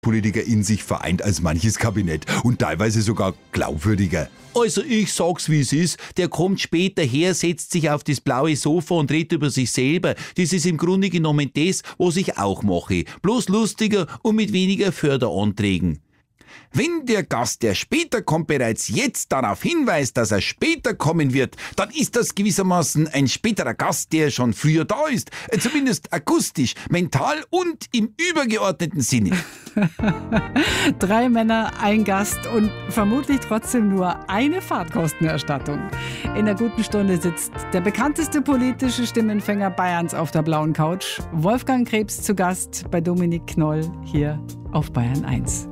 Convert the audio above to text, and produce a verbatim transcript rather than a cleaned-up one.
Spitzenpolitiker in sich vereint als manches Kabinett und teilweise sogar glaubwürdiger. Also ich sag's wie es ist, der kommt später her, setzt sich auf das blaue Sofa und redet über sich selber. Das ist im Grunde genommen das, was ich auch mache. Bloß lustiger und mit weniger Förderanträgen. Wenn der Gast, der später kommt, bereits jetzt darauf hinweist, dass er später kommen wird, dann ist das gewissermaßen ein späterer Gast, der schon früher da ist. Zumindest akustisch, mental und im übergeordneten Sinne. Drei Männer, ein Gast und vermutlich trotzdem nur eine Fahrtkostenerstattung. In der guten Stunde sitzt der bekannteste politische Stimmenfänger Bayerns auf der blauen Couch. Wolfgang Krebs zu Gast bei Dominik Knoll hier auf Bayern eins.